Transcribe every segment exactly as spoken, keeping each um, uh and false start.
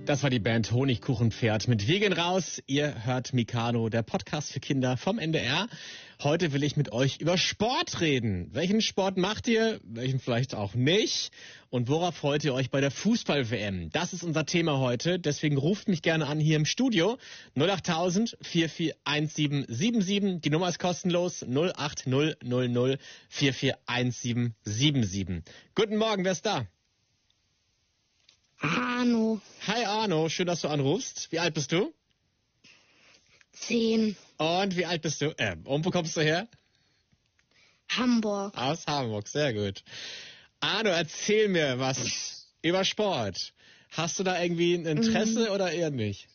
Das war die Band Honigkuchenpferd mit Wir gehen raus. Ihr hört Mikado, der Podcast für Kinder vom N D R. Heute will ich mit euch über Sport reden. Welchen Sport macht ihr? Welchen vielleicht auch nicht? Und worauf freut ihr euch bei der Fußball-W M? Das ist unser Thema heute. Deswegen ruft mich gerne an hier im Studio. null acht tausend vier vier eins sieben sieben sieben. Die Nummer ist kostenlos. null acht null null null vier vier eins sieben sieben sieben. Guten Morgen, wer ist da? Arno. Hi Arno, schön, dass du anrufst. Wie alt bist du? Zehn. Und wie alt bist du? Äh, und wo kommst du her? Hamburg. Aus Hamburg, sehr gut. Arno, erzähl mir was über Sport. Hast du da irgendwie ein Interesse mhm. oder eher nicht?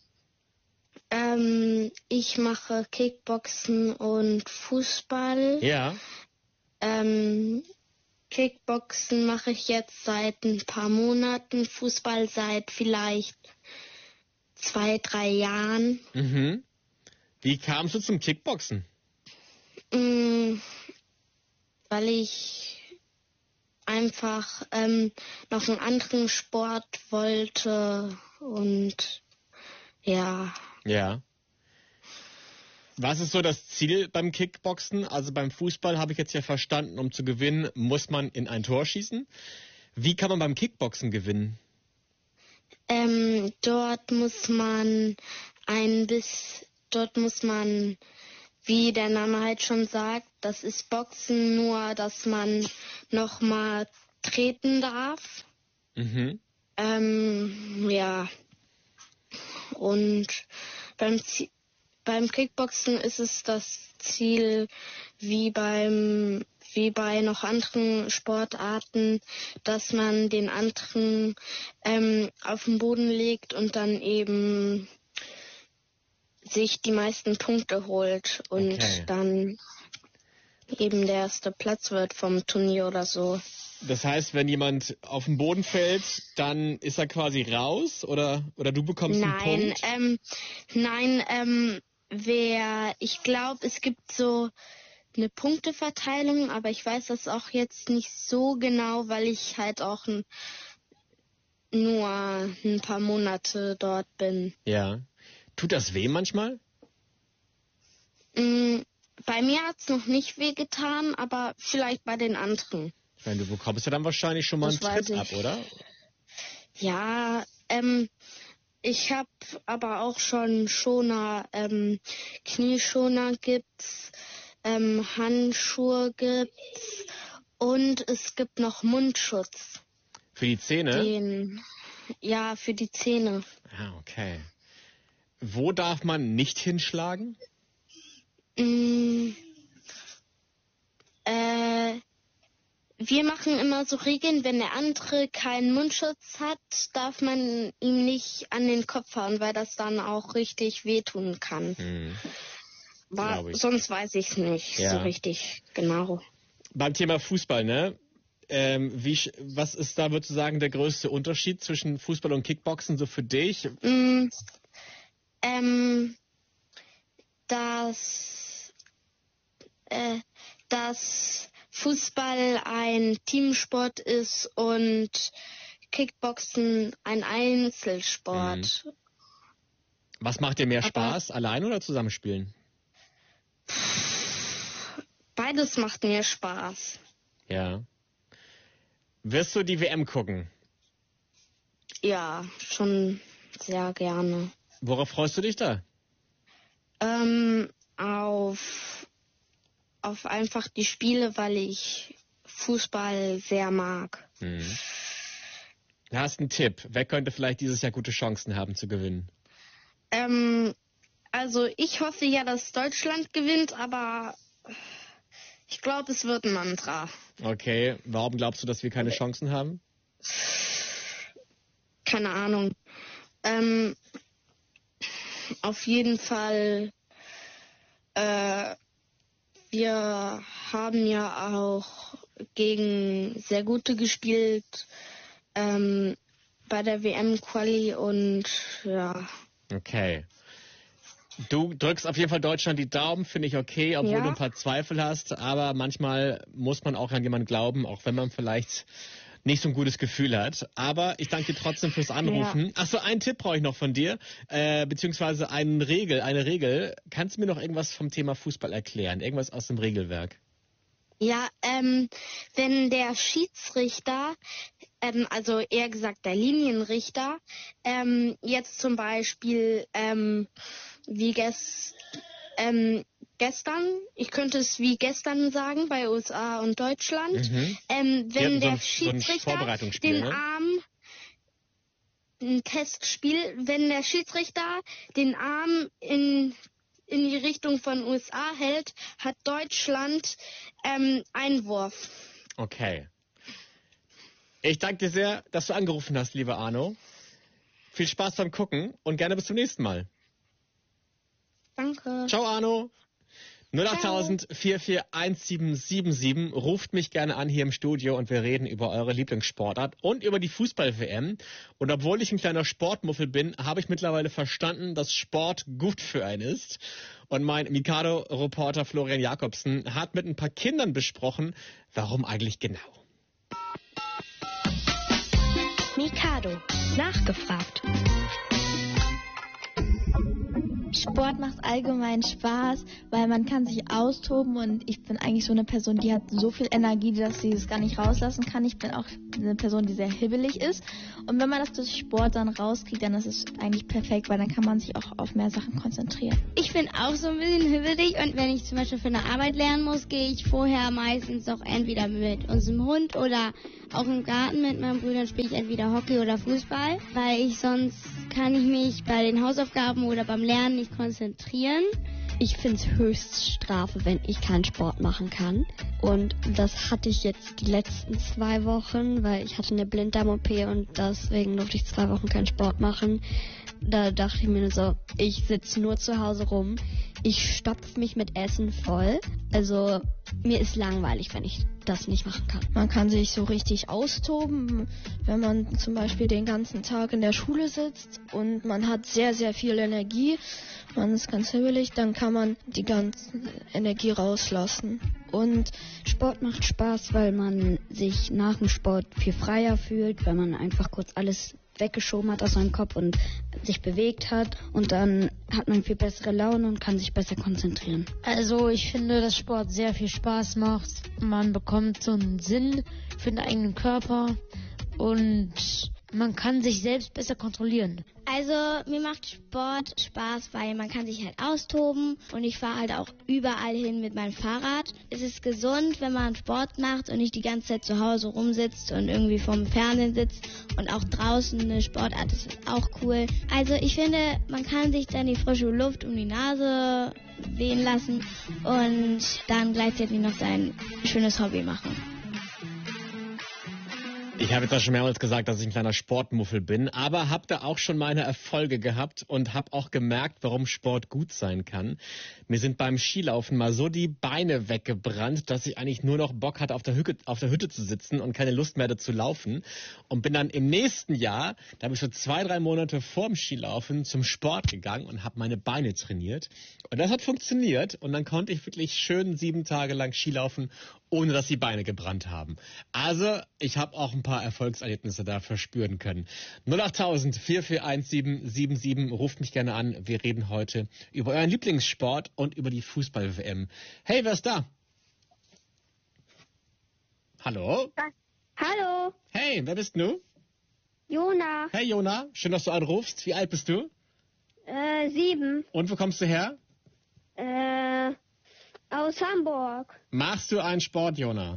Ähm, ich mache Kickboxen und Fußball. Ja. Ähm, Kickboxen mache ich jetzt seit ein paar Monaten, Fußball seit vielleicht zwei, drei Jahren. Mhm. Wie kamst du zum Kickboxen? Mm, weil ich einfach ähm, noch einen anderen Sport wollte und ja. Ja. Was ist so das Ziel beim Kickboxen? Also beim Fußball habe ich jetzt ja verstanden, um zu gewinnen, muss man in ein Tor schießen. Wie kann man beim Kickboxen gewinnen? Ähm, dort muss man ein bis, dort muss man, wie der Name halt schon sagt, das ist Boxen, nur dass man nochmal treten darf. Mhm. Ähm, ja. Und beim Ziel Beim Kickboxen ist es das Ziel, wie beim wie bei noch anderen Sportarten, dass man den anderen ähm, auf den Boden legt und dann eben sich die meisten Punkte holt und okay. dann eben der erste Platz wird vom Turnier oder so. Das heißt, wenn jemand auf den Boden fällt, dann ist er quasi raus oder oder du bekommst nein, einen Punkt? Ähm, nein, ähm, wer, ich glaube, es gibt so eine Punkteverteilung, aber ich weiß das auch jetzt nicht so genau, weil ich halt auch n- nur ein paar Monate dort bin. Ja. Tut das weh manchmal? Mm, bei mir hat es noch nicht wehgetan, aber vielleicht bei den anderen. Ich meine, du bekommst ja dann wahrscheinlich schon mal Das einen Tritt weiß ab, ich. oder? Ja, ähm, ich habe aber auch schon Schoner, ähm, Knieschoner gibt's, ähm, Handschuhe gibt's und es gibt noch Mundschutz. Für die Zähne? Den, ja, für die Zähne. Ah, okay. Wo darf man nicht hinschlagen? Mm, äh, wir machen immer so Regeln, wenn der andere keinen Mundschutz hat, darf man ihm nicht an den Kopf hauen, weil das dann auch richtig wehtun kann. Hm. War, sonst weiß ich es nicht ja. so richtig genau. Beim Thema Fußball, ne? Ähm, wie, was ist da, würdest du sagen, der größte Unterschied zwischen Fußball und Kickboxen so für dich? Mm, ähm, dass, äh, dass Fußball ein Teamsport ist und Kickboxen ein Einzelsport. Mhm. Was macht dir mehr Aber Spaß, allein oder zusammenspielen? Beides macht mir Spaß. Ja. Wirst du die W M gucken? Ja, schon sehr gerne. Worauf freust du dich da? Ähm, auf, auf einfach die Spiele, weil ich Fußball sehr mag. Hm. Du hast einen Tipp. Wer könnte vielleicht dieses Jahr gute Chancen haben zu gewinnen? Ähm, also ich hoffe ja, dass Deutschland gewinnt, aber ich glaube, es wird ein anderer. Okay, warum glaubst du, dass wir keine Chancen haben? Keine Ahnung. Ähm, auf jeden Fall, äh, wir haben ja auch gegen sehr gute gespielt ähm, bei der W M-Quali und ja. Okay. Du drückst auf jeden Fall Deutschland die Daumen, finde ich okay, obwohl ja. du ein paar Zweifel hast. Aber manchmal muss man auch an jemanden glauben, auch wenn man vielleicht nicht so ein gutes Gefühl hat. Aber ich danke dir trotzdem fürs Anrufen. Ja. Achso, einen Tipp brauche ich noch von dir, äh, beziehungsweise eine Regel, eine Regel. Kannst du mir noch irgendwas vom Thema Fußball erklären? Irgendwas aus dem Regelwerk? Ja, ähm, wenn der Schiedsrichter, ähm, also eher gesagt der Linienrichter, ähm, jetzt zum Beispiel ähm, wie ges ähm, gestern, ich könnte es wie gestern sagen bei U S A und Deutschland, mhm. ähm, wenn der so Schiedsrichter so den ne? Arm, ein Testspiel, wenn der Schiedsrichter den Arm in in die Richtung von U S A hält, hat Deutschland ähm, Einwurf. Okay. Ich danke dir sehr, dass du angerufen hast, lieber Arno. Viel Spaß beim Gucken und gerne bis zum nächsten Mal. Danke. Ciao, Arno. null acht vier vier eins sieben sieben sieben. Ruft mich gerne an hier im Studio und wir reden über eure Lieblingssportart und über die Fußball-W M. Und obwohl ich ein kleiner Sportmuffel bin, habe ich mittlerweile verstanden, dass Sport gut für einen ist. Und mein Mikado-Reporter Florian Jakobsen hat mit ein paar Kindern besprochen, warum eigentlich genau. Mikado, nachgefragt. Sport macht allgemein Spaß, weil man kann sich austoben und ich bin eigentlich so eine Person, die hat so viel Energie, dass sie es gar nicht rauslassen kann. Ich bin auch eine Person, die sehr hibbelig ist und wenn man das durch Sport dann rauskriegt, dann ist es eigentlich perfekt, weil dann kann man sich auch auf mehr Sachen konzentrieren. Ich bin auch so ein bisschen hibbelig und wenn ich zum Beispiel für eine Arbeit lernen muss, gehe ich vorher meistens auch entweder mit unserem Hund oder auch im Garten mit meinen Brüdern spiele ich entweder Hockey oder Fußball, weil ich sonst kann ich mich bei den Hausaufgaben oder beim Lernen nicht konzentrieren. Ich finde es Höchststrafe, wenn ich keinen Sport machen kann. Und das hatte ich jetzt die letzten zwei Wochen, weil ich hatte eine Blinddarm-O P und deswegen durfte ich zwei Wochen keinen Sport machen. Da dachte ich mir so, ich sitze nur zu Hause rum. Ich stopfe mich mit Essen voll. Also mir ist langweilig, wenn ich das nicht machen kann. Man kann sich so richtig austoben, wenn man zum Beispiel den ganzen Tag in der Schule sitzt und man hat sehr, sehr viel Energie. Man ist ganz hibbelig, dann kann man die ganze Energie rauslassen. Und Sport macht Spaß, weil man sich nach dem Sport viel freier fühlt, weil man einfach kurz alles weggeschoben hat aus seinem Kopf und sich bewegt hat und dann hat man viel bessere Laune und kann sich besser konzentrieren. Also ich finde, dass Sport sehr viel Spaß macht. Man bekommt so einen Sinn für den eigenen Körper und man kann sich selbst besser kontrollieren. Also mir macht Sport Spaß, weil man kann sich halt austoben und ich fahre halt auch überall hin mit meinem Fahrrad. Es ist gesund, wenn man Sport macht und nicht die ganze Zeit zu Hause rumsitzt und irgendwie vorm Fernsehen sitzt und auch draußen eine Sportart ist auch cool. Also ich finde, man kann sich dann die frische Luft um die Nase wehen lassen und dann gleichzeitig noch sein schönes Hobby machen. Ich habe jetzt auch schon mehrmals gesagt, dass ich ein kleiner Sportmuffel bin, aber habe da auch schon meine Erfolge gehabt und habe auch gemerkt, warum Sport gut sein kann. Mir sind beim Skilaufen mal so die Beine weggebrannt, dass ich eigentlich nur noch Bock hatte, auf der Hütte, auf der Hütte zu sitzen und keine Lust mehr dazu laufen. Und bin dann im nächsten Jahr, da habe ich so zwei, drei Monate vorm Skilaufen zum Sport gegangen und habe meine Beine trainiert. Und das hat funktioniert und dann konnte ich wirklich schön sieben Tage lang Skilaufen, ohne dass die Beine gebrannt haben. Also, ich habe auch ein paar Erfolgserlebnisse da verspüren können. null acht vier vier eins sieben sieben sieben, ruft mich gerne an. Wir reden heute über euren Lieblingssport und über die Fußball-W M. Hey, wer ist da? Hallo? Hallo, Hey, wer bist du? Jona, Hey, Jona, schön, dass du anrufst. Wie alt bist du? äh, sieben, Und wo kommst du her? äh, aus Hamburg. Machst du einen Sport, Jona?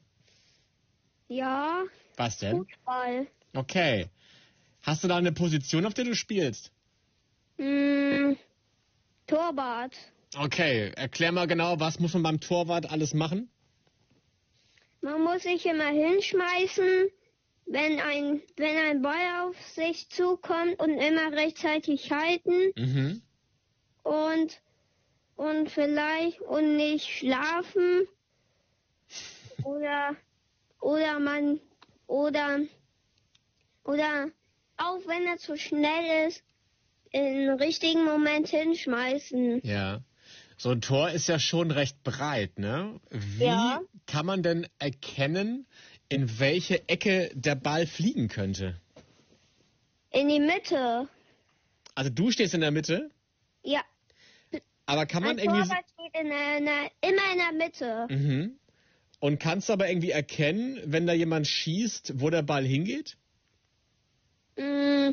Ja, Was denn? Fußball. Okay. Hast du da eine Position, auf der du spielst? Mm, Torwart. Okay, erklär mal genau, was muss man beim Torwart alles machen? Man muss sich immer hinschmeißen, wenn ein, wenn ein Ball auf sich zukommt und immer rechtzeitig halten Mhm. und, und vielleicht und nicht schlafen oder, oder man, oder, oder auch wenn er zu schnell ist, im richtigen Moment hinschmeißen. Ja. So ein Tor ist ja schon recht breit, ne? Wie Ja. kann man denn erkennen, in welche Ecke der Ball fliegen könnte. In die Mitte. Also du stehst in der Mitte? Ja. Aber kann man Ein irgendwie... Torwart steht in einer, immer in der Mitte. Mhm. Und kannst du aber irgendwie erkennen, wenn da jemand schießt, wo der Ball hingeht? Mm,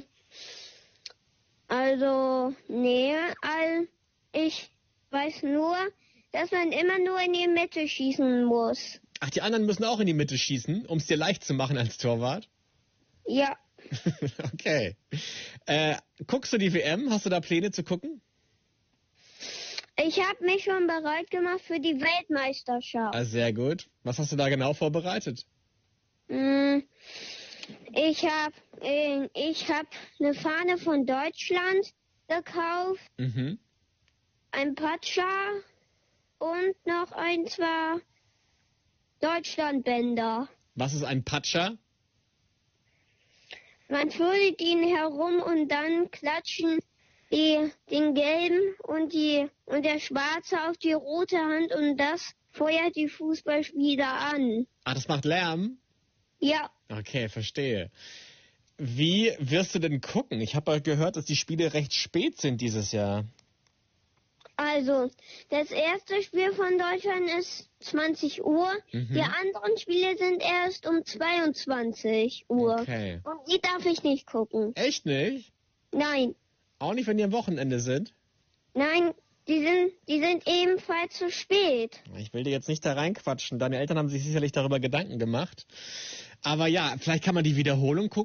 Also, nee, all, ich weiß nur, dass man immer nur in die Mitte schießen muss. Ach, die anderen müssen auch in die Mitte schießen, um es dir leicht zu machen als Torwart? Ja. Okay. Äh, guckst du die W M? Hast du da Pläne zu gucken? Ich habe mich schon bereit gemacht für die Weltmeisterschaft. Ah, sehr gut. Was hast du da genau vorbereitet? Mm, Ich habe äh, ich hab eine Fahne von Deutschland gekauft, Mhm. ein Patscha und noch ein, zwei Deutschlandbänder. Was ist ein Patscha? Man füllt ihn herum und dann klatschen die, den gelben und, die, und der schwarze auf die rote Hand und das feuert die Fußballspieler an. Ah, das macht Lärm? Ja, Okay, verstehe. Wie wirst du denn gucken? Ich habe gehört, dass die Spiele recht spät sind dieses Jahr. also das erste Spiel von Deutschland ist zwanzig Uhr. Mhm. Die anderen Spiele sind erst um zweiundzwanzig Uhr. Okay. Und die darf ich nicht gucken. Echt nicht? Nein, Auch nicht, wenn die am Wochenende sind? nein, die sind, die sind ebenfalls zu spät. Ich will dir jetzt nicht da reinquatschen. Deine Eltern haben sich sicherlich darüber Gedanken gemacht. Aber ja, vielleicht kann man die Wiederholung gucken.